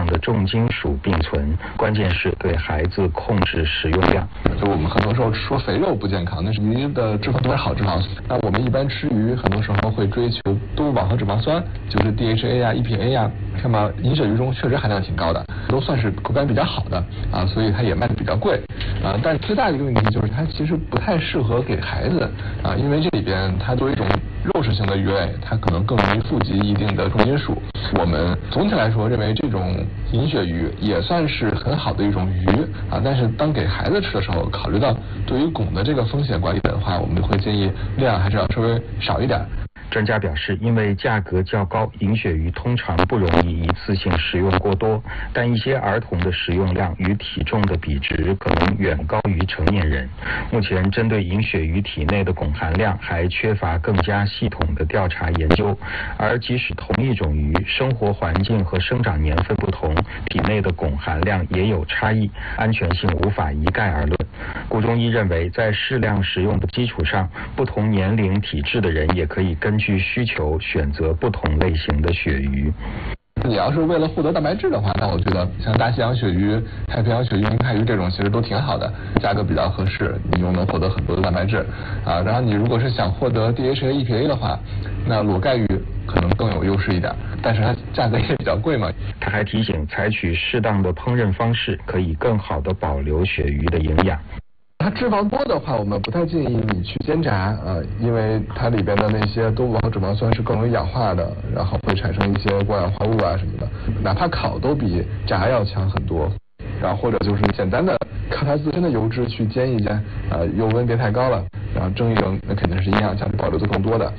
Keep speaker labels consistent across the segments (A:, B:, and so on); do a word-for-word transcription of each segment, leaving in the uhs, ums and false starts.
A: 量的重金属并存，关键是对孩子控制食用量。
B: 就我们很多时候说肥肉不健康，那是鱼的脂肪都是好脂肪。那我们一般吃鱼，很多时候会追求多饱和脂肪酸，就是 D H A 呀、E P A 呀，那么银鳕鱼中确实含量挺高的，都算是口感比较好的啊，所以它也卖的比较贵啊。但最大的一个问题就是它其实不太适合给孩子啊，因为这里边它作为一种肉食性的鱼类，它可能更容易富集一定的重金属。我们总体来说认为这种银鳕鱼也算是很好的一种鱼啊，但是当给孩子吃的时候，考虑到对于汞的这个风险管理的话，我们会建议量还是要稍微少一点。
A: 专家表示，因为价格较高，银鳕鱼通常不容易一次性食用过多，但一些儿童的食用量与体重的比值可能远高于成年人。目前针对银鳕鱼体内的汞含量还缺乏更加系统的调查研究，而即使同一种鱼，生活环境和生长年份不同，体内的汞含量也有差异，安全性无法一概而论。顾中医认为，在适量食用的基础上，不同年龄体质的人也可以根据需求选择不同类型的鳕鱼。
B: 你要是为了获得蛋白质的话，那我觉得像大西洋鳕鱼、太平洋鳕鱼、明太鱼这种其实都挺好的，价格比较合适，你又能获得很多的蛋白质啊。然后你如果是想获得 D H A、E P A 的话，那裸盖鱼可能更有优势一点，但是它价格也比较贵嘛。
A: 他还提醒，采取适当的烹饪方式，可以更好的保留鳕鱼的营养。
B: 它脂肪多的话，我们不太建议你去煎炸，呃，因为它里边的那些多饱和脂肪酸是更容易氧化的，然后会产生一些过氧化物啊什么的，哪怕烤都比炸要强很多。然后或者就是简单的靠它自身的油脂去煎一煎，呃，油温别太高了，然后蒸一蒸，那肯定是营养价值保留的更多的。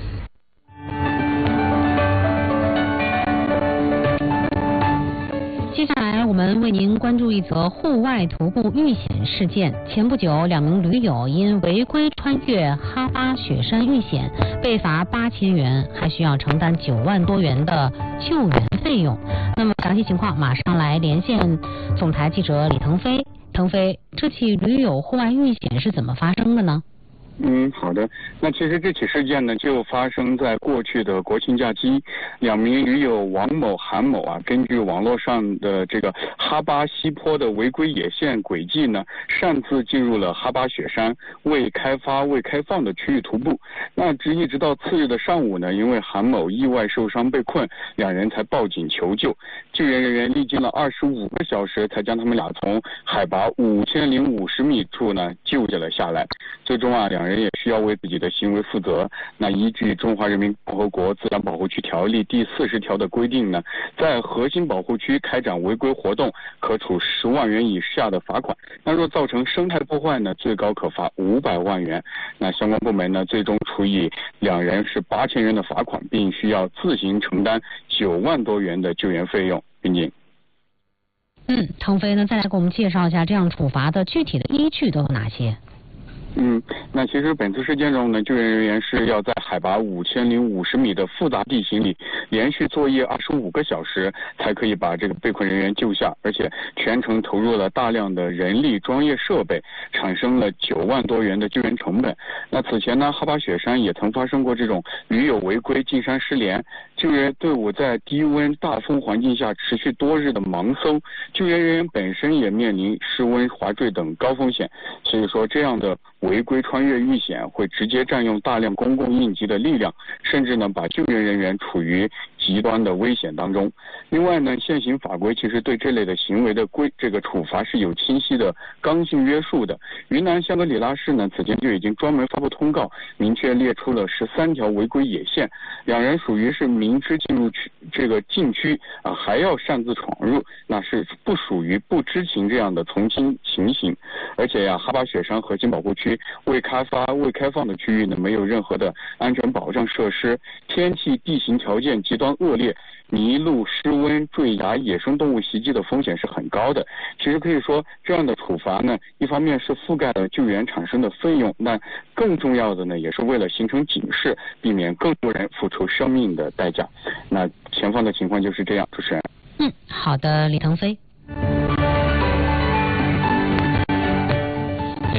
C: 接下来我们为您关注一则户外徒步遇险事件。前不久，两名驴友因违规穿越哈巴雪山遇险，被罚八千元，还需要承担九万多元的救援费用。那么详细情况，马上来连线总台记者李腾飞。腾飞，这起驴友户外遇险是怎么发生的呢？
D: 嗯，好的。那其实这起事件呢，就发生在过去的国庆假期。两名驴友王某、韩某啊，根据网络上的这个哈巴西坡的违规野线轨迹呢，擅自进入了哈巴雪山未开发、未开放的区域徒步。那直一直到次日的上午呢，因为韩某意外受伤被困，两人才报警求救。救援人员历经了二十五个小时，才将他们俩从海拔五千零五十米处呢救下了下来。最终啊，两人也需要为自己的行为负责。那依据《中华人民共和国自然保护区条例》第四十条的规定呢，在核心保护区开展违规活动，可处十万元以下的罚款。那若造成生态破坏呢，最高可罚五百万元。那相关部门呢，最终处以两人是八千元的罚款，并需要自行承担九万多元的救援费用。云锦。
C: 嗯，腾飞呢，再来给我们介绍一下这样处罚的具体的依据都有哪些？
D: 嗯，那其实本次事件中呢，救援人员是要在海拔五千零五十米的复杂地形里连续作业二十五个小时，才可以把这个被困人员救下，而且全程投入了大量的人力、专业设备，产生了九万多元的救援成本。那此前呢，哈巴雪山也曾发生过这种驴友违规进山失联，救援队伍在低温大风环境下持续多日的盲搜，救援人员本身也面临失温、滑坠等高风险。所以说，这样的违规穿越遇险会直接占用大量公共应急的力量，甚至呢把救援人员处于极端的危险当中。另外呢，现行法规其实对这类的行为的规这个处罚是有清晰的刚性约束的。云南香格里拉市呢此前就已经专门发布通告，明确列出了十三条违规野线，两人属于是明知进入区这个禁区啊还要擅自闯入，那是不属于不知情这样的从轻情形。而且呀，哈巴雪山核心保护区未开发、未开放的区域呢，没有任何的安全保障设施，天气地形条件极端恶劣，迷路、失温、坠崖、野生动物袭击的风险是很高的。其实可以说，这样的处罚呢，一方面是覆盖了救援产生的费用，那更重要的呢，也是为了形成警示，避免更多人付出生命的代价。那前方的情况就是这样，主持人。
C: 嗯，好的，李腾飞。
E: 连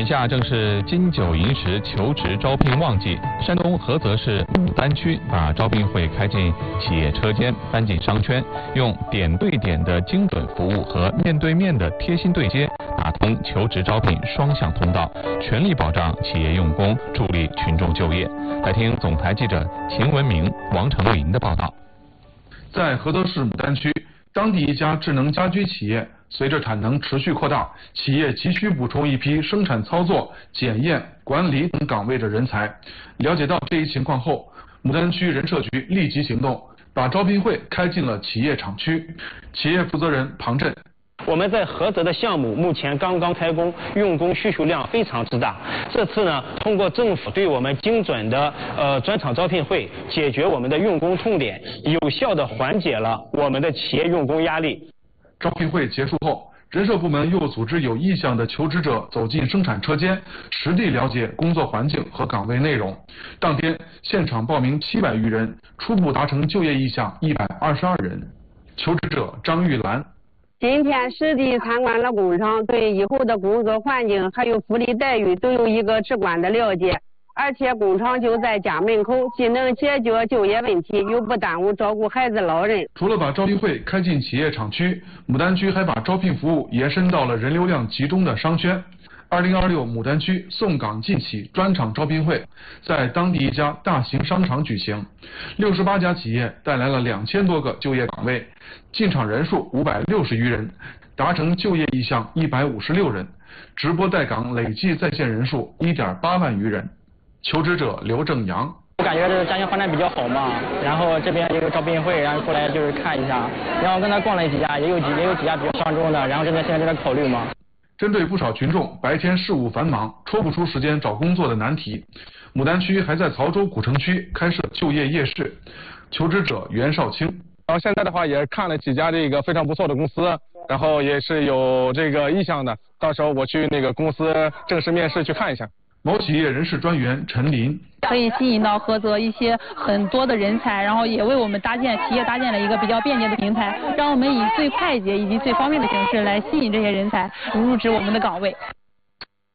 E: 下正是金九银十求职招聘旺季，山东菏泽市牡丹区把招聘会开进企业车间，搬进商圈，用点对点的精准服务和面对面的贴心对接，打通求职招聘双向通道，全力保障企业用工，助力群众就业。来听总台记者秦文明、王成林的报道。
F: 在菏泽市牡丹区，当地一家智能家居企业随着产能持续扩大，企业急需补充一批生产操作、检验、管理等岗位的人才。了解到这一情况后，牡丹区人社局立即行动，把招聘会开进了企业厂区。企业负责人庞震。
G: 我们在菏泽的项目目前刚刚开工，用工需求量非常之大。这次呢，通过政府对我们精准的呃专场招聘会，解决我们的用工痛点，有效的缓解了我们的企业用工压力。
F: 招聘会结束后，人社部门又组织有意向的求职者走进生产车间，实地了解工作环境和岗位内容。当天现场报名七百余人，初步达成就业意向一百二十二人。求职者张玉兰。
H: 今天实地参观了工厂，对以后的工作环境还有福利待遇都有一个直观的了解，而且工厂就在家门口，既能解决就业问题，又不耽误照顾孩子老人。
F: 除了把招聘会开进企业厂区，牡丹区还把招聘服务延伸到了人流量集中的商圈。二零二六牡丹区送岗进企专场招聘会在当地一家大型商场举行，六十八家企业带来了两千多个就业岗位，进场人数五百六十余人，达成就业意向一百五十六人，直播待岗累计在线人数一点八万余人。求职者刘正阳。
G: 我感觉这个家乡发展比较好嘛，然后这边有个招聘会，然后过来就是看一下，然后跟他逛了几家，也有几也有几家比较相中的，然后这边现在正在考虑嘛。
F: 针对不少群众白天事务繁忙，抽不出时间找工作的难题，牡丹区还在曹州古城区开设就业夜市。求职者袁少清。
B: 然后现在的话也看了几家这个非常不错的公司，然后也是有这个意向的，到时候我去那个公司正式面试去看一下。
F: 某企业人事专员陈林。
I: 可以吸引到菏泽一些很多的人才，然后也为我们搭建企业搭建了一个比较便捷的平台，让我们以最快捷以及最方便的形式来吸引这些人才入职我们的岗位。